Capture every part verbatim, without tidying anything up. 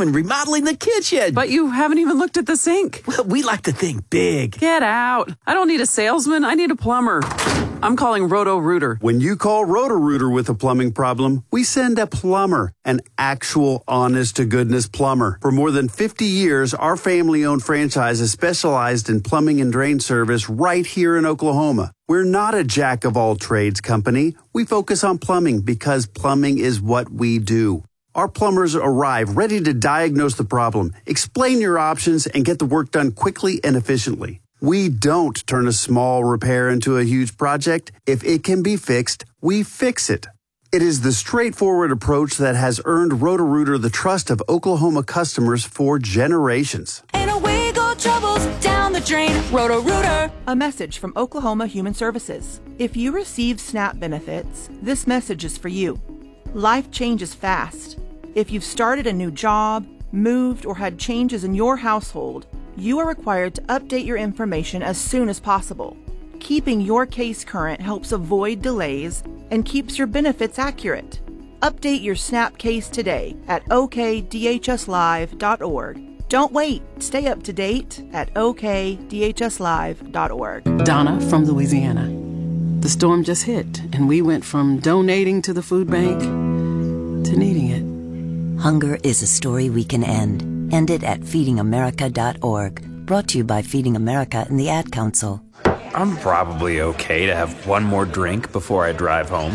even remodeling the kitchen. But you haven't even looked at the sink. Well, we like to think big. Get out. I don't need a salesman. I need a plumber. I'm calling Roto-Rooter. When you call Roto-Rooter with a plumbing problem, we send a plumber, an actual honest-to-goodness plumber. For more than fifty years, our family-owned franchise has specialized in plumbing and drain service right here in Oklahoma. We're not a jack-of-all-trades company. We focus on plumbing because plumbing is what we do. Our plumbers arrive ready to diagnose the problem, explain your options, and get the work done quickly and efficiently. We don't turn a small repair into a huge project. If it can be fixed, we fix it. It is the straightforward approach that has earned Roto-Rooter the trust of Oklahoma customers for generations. And away go troubles down the drain. Roto-Rooter. A message from Oklahoma Human Services. If you receive SNAP benefits, this message is for you. Life changes fast. If you've started a new job, moved, or had changes in your household, you are required to update your information as soon as possible. Keeping your case current helps avoid delays and keeps your benefits accurate. Update your SNAP case today at o k d h s live dot org. Don't wait. Stay up to date at o k d h s live dot org. Donna from Louisiana. The storm just hit, and we went from donating to the food bank to needing it. Hunger is a story we can end. End it at feeding america dot org. Brought to you by Feeding America and the Ad Council. I'm probably okay to have one more drink before I drive home.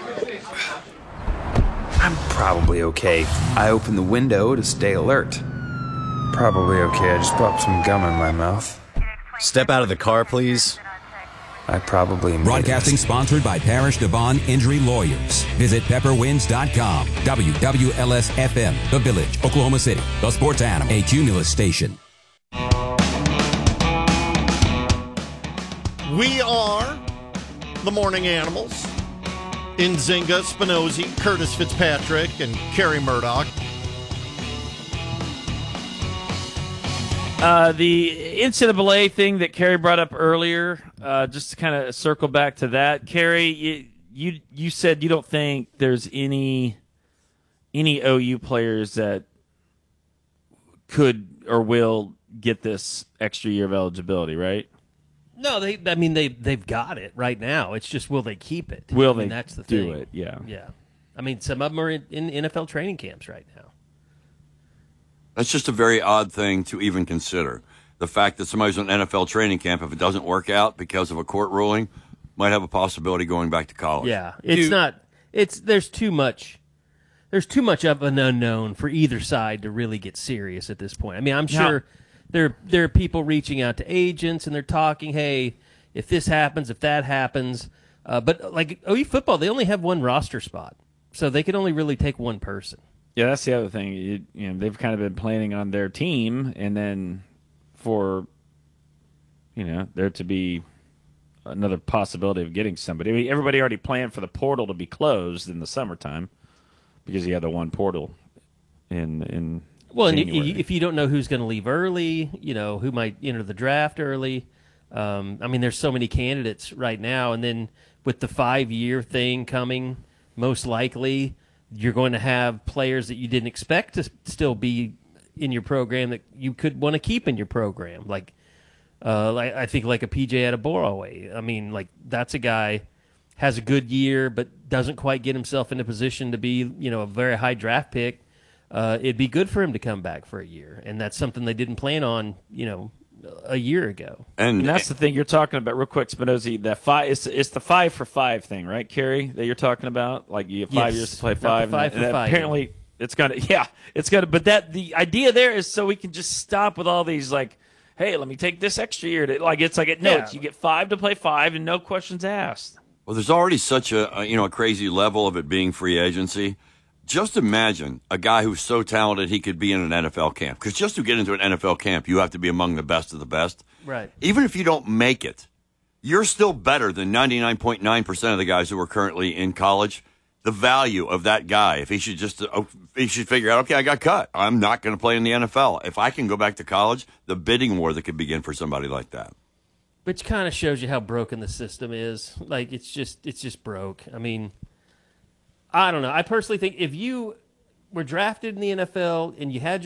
I'm probably okay. I open the window to stay alert. Probably okay. I just popped some gum in my mouth. Step out of the car, please. I probably Broadcasting sponsored by Parish Devon Injury Lawyers. Visit pepper winds dot com. W W L S F M, The Village, Oklahoma City. The Sports Animal, a Cumulus station. We are the Morning Animals. Nzinga, Spinozzi, Curtis Fitzpatrick, and Kerry Murdoch. Uh, the N C double A thing that Kerry brought up earlier, uh, just to kind of circle back to that, Kerry, you, you you said you don't think there's any any O U players that could or will get this extra year of eligibility, right? No, they. I mean, they they've got it right now. It's just will they keep it? Will I mean, they that's the do thing. it? Yeah, yeah. I mean, some of them are in, in N F L training camps right now. That's just a very odd thing to even consider. The fact that somebody's in an N F L training camp, if it doesn't work out because of a court ruling, might have a possibility going back to college. Yeah, it's Dude. not. It's there's too much. There's too much of an unknown for either side to really get serious at this point. I mean, I'm sure Now, there there are people reaching out to agents and they're talking. Hey, if this happens, if that happens, uh, but like O U football, they only have one roster spot, so they can only really take one person. Yeah, that's the other thing. You, you know, they've kind of been planning on their team, and then for you know there to be another possibility of getting somebody. I mean, everybody already planned for the portal to be closed in the summertime because you had the one portal in in. Well, and January. you, if you don't know who's going to leave early, you know who might enter the draft early. Um, I mean, there's so many candidates right now, and then with the five-year thing coming, most likely you're going to have players that you didn't expect to still be in your program that you could want to keep in your program. Like, uh, like I think like a P J Adebawore. I mean, like that's a guy has a good year but doesn't quite get himself in a position to be, you know, a very high draft pick. Uh, it'd be good for him to come back for a year, and that's something they didn't plan on, you know, a year ago. And, and that's the thing you're talking about, real quick, Spinozzi. That five, it's, it's the five for five thing, right, Kerry? That you're talking about, like you have five Yes. years to play Not the five. five and, for and five, apparently, yeah. it's gonna, yeah, it's gonna. But that the idea there is so we can just stop with all these like, hey, let me take this extra year to like. It's like it, no, Yeah. it's, you get five to play five and no questions asked. Well, there's already such a, a you know a crazy level of it being free agency. Just imagine a guy who's so talented he could be in an N F L camp. Because just to get into an N F L camp, you have to be among the best of the best. Right. Even if you don't make it, you're still better than ninety-nine point nine percent of the guys who are currently in college. The value of that guy, if he should just uh, he should figure out, okay, I got cut. I'm not going to play in the N F L. If I can go back to college, the bidding war that could begin for somebody like that. Which kind of shows you how broken the system is. Like it's just it's just broke. I mean, I don't know. I personally think if you were drafted in the N F L and you had